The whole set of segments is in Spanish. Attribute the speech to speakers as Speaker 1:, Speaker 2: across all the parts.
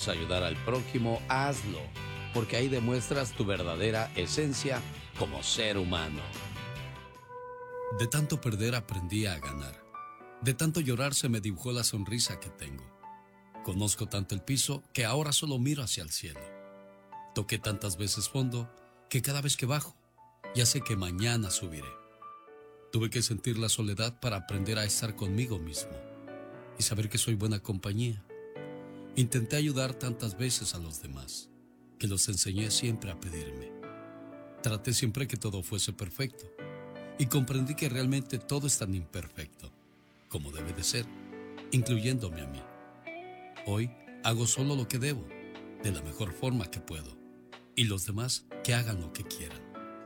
Speaker 1: puedes ayudar al prójimo, hazlo, porque ahí demuestras tu verdadera esencia como ser humano.
Speaker 2: De tanto perder aprendí a ganar. De tanto llorar se me dibujó la sonrisa que tengo. Conozco tanto el piso que ahora solo miro hacia el cielo. Toqué tantas veces fondo que cada vez que bajo, ya sé que mañana subiré. Tuve que sentir la soledad para aprender a estar conmigo mismo y saber que soy buena compañía. Intenté ayudar tantas veces a los demás que los enseñé siempre a pedirme. Traté siempre que todo fuese perfecto y comprendí que realmente todo es tan imperfecto como debe de ser, incluyéndome a mí. Hoy hago solo lo que debo, de la mejor forma que puedo, y los demás que hagan lo que quieran.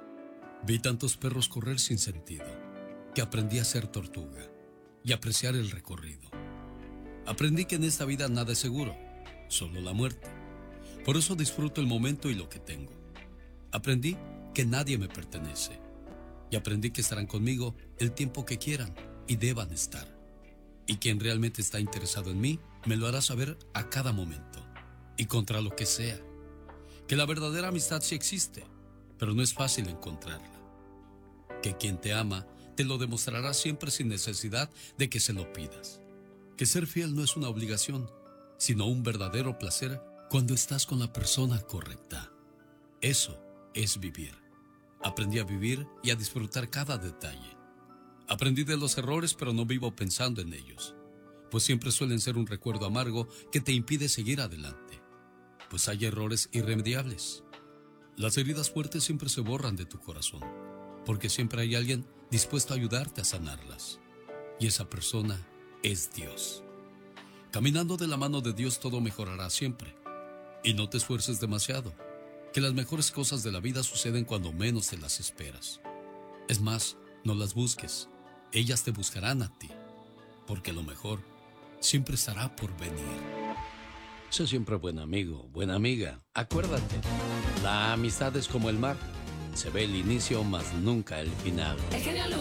Speaker 2: Vi tantos perros correr sin sentido, que aprendí a ser tortuga y apreciar el recorrido. Aprendí que en esta vida nada es seguro, solo la muerte. Por eso disfruto el momento y lo que tengo. Aprendí que nadie me pertenece. Y aprendí que estarán conmigo el tiempo que quieran y deban estar. Y quien realmente está interesado en mí, me lo hará saber a cada momento y contra lo que sea. Que la verdadera amistad sí existe, pero no es fácil encontrarla. Que quien te ama te lo demostrará siempre sin necesidad de que se lo pidas. Que ser fiel no es una obligación, sino un verdadero placer cuando estás con la persona correcta. Eso es vivir. Aprendí a vivir y a disfrutar cada detalle. Aprendí de los errores, pero no vivo pensando en ellos, pues siempre suelen ser un recuerdo amargo que te impide seguir adelante, pues hay errores irremediables. Las heridas fuertes siempre se borran de tu corazón, porque siempre hay alguien dispuesto a ayudarte a sanarlas, y esa persona es Dios. Caminando de la mano de Dios todo mejorará siempre, y no te esfuerces demasiado, que las mejores cosas de la vida suceden cuando menos te las esperas. Es más, no las busques, ellas te buscarán a ti, porque lo mejor siempre estará por venir.
Speaker 1: Sé siempre buen amigo, buena amiga. Acuérdate, la amistad es como el mar. Se ve el inicio, mas nunca el final.
Speaker 3: El genio